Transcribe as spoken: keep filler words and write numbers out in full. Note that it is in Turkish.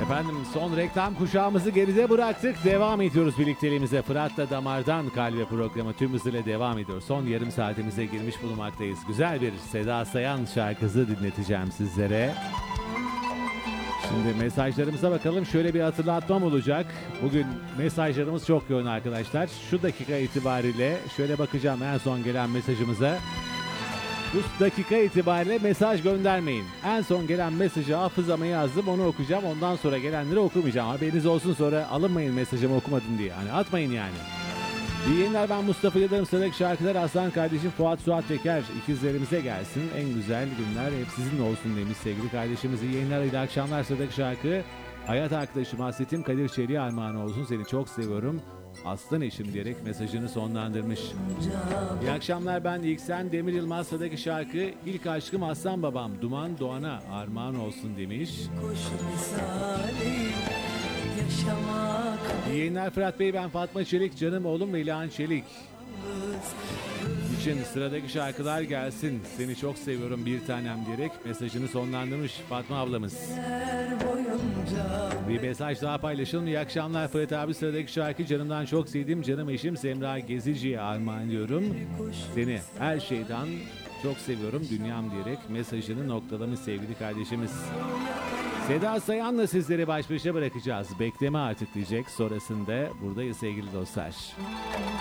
Efendim son reklam kuşağımızı geride bıraktık. Devam ediyoruz birlikteliğimize. Fırat'la Damar'dan Kalbe programı tüm hızıyla devam ediyor. Son yarım saatimize girmiş bulunmaktayız. Güzel bir Seda Sayan şarkısı dinleteceğim sizlere. Şimdi mesajlarımıza bakalım. Şöyle bir hatırlatmam olacak. Bugün mesajlarımız çok yoğun arkadaşlar. Şu dakika itibariyle şöyle bakacağım en son gelen mesajımıza. Bu dakika itibariyle mesaj göndermeyin. En son gelen mesajı hafızama yazdım, onu okuyacağım. Ondan sonra gelenleri okumayacağım. Haberiniz olsun, sonra alınmayın mesajımı okumadım diye. Hani atmayın yani. İyi yayınlar, ben Mustafa Yıldırım. Sıradaki şarkılar Aslan kardeşim Fuat Suat Teker. İkizlerimize gelsin. En güzel günler hep sizinle olsun demiş sevgili kardeşimiz. İyi yayınlar, iyi akşamlar. Sıradaki şarkı hayat arkadaşım Hasretim Kadir Çelik'e armağan olsun. Seni çok seviyorum aslan eşim diyerek mesajını sonlandırmış. İyi akşamlar, ben İlksen Demir Yılmaz. Sıradaki şarkı ilk aşkım Aslan babam Duman Doğan'a armağan olsun demiş. İyi yayınlar Fırat Bey, ben Fatma Çelik, canım oğlum ve İlhan Çelik için sıradaki şarkılar gelsin. Seni çok seviyorum bir tanem diyerek mesajını sonlandırmış Fatma ablamız. Bir mesaj daha paylaşalım. İyi akşamlar Fırat abi, sıradaki şarkı canımdan çok sevdiğim canım eşim Semra Gezici'ye armağan ediyorum. Seni her şeyden çok seviyorum dünyam diyerek mesajını noktalamış sevgili kardeşimiz. Seda Sayan'la sizleri baş başa bırakacağız. Bekleme artık diyecek. Sonrasında buradayız sevgili dostlar.